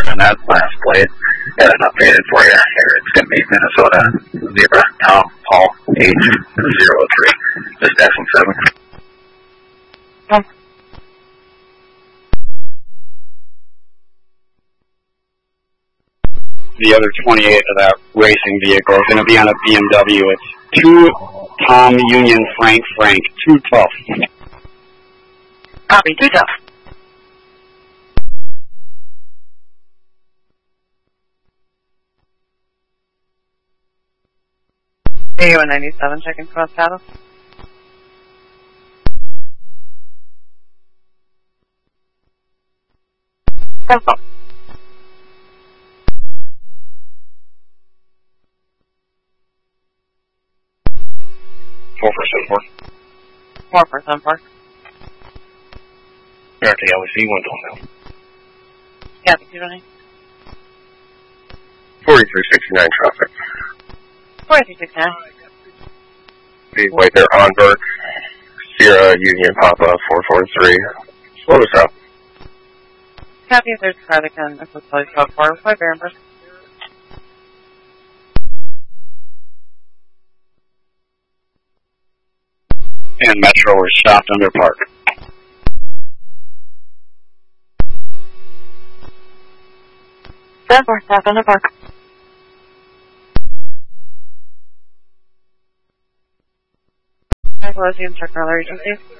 on that last plate. Got it updated for you. Here it's going to be Minnesota Zebra Tom Paul H03. Just F7. The other 28 of that racing vehicle is going to be on a BMW. It's 2 Tom Union Frank 212. Copy, 212. AU-97, checking cross status. Pencil. 4%. RTLC 112 now. Copy, 220. 4369 traffic. 4369. Please wait there on Burke. Sierra Union Papa 443. Slow us up. Copy, if there's traffic on this is place code 4. 5 Berenberg. And Metro is stopped under park. Denver, stopped under park. Closing check another agency.